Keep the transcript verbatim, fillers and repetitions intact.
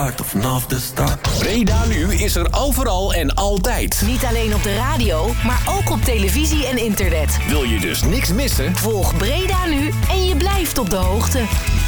start of vanaf de start. Breda Nu is er overal en altijd. Niet alleen op de radio, maar ook op televisie en internet. Wil je dus niks missen? Volg Breda Nu en je blijft op de hoogte.